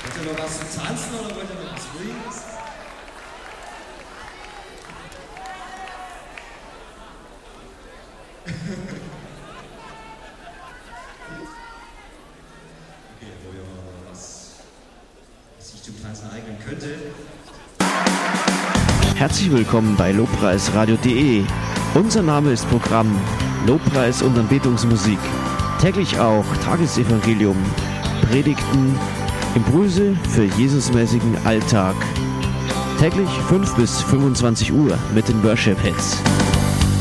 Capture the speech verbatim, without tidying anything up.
Wollt ihr noch was zu tanzen oder wollt ihr noch was Ruhiges? Okay, wo ihr mal was, was sich zum Tanzen eignen könnte. Herzlich willkommen bei Lobpreisradio punkt de. Unser Name ist Programm Lobpreis und Anbetungsmusik. Täglich auch Tagesevangelium, Predigten, Impulse für Jesusmäßigen Alltag. Täglich fünf bis fünfundzwanzig Uhr mit den Worship Hits.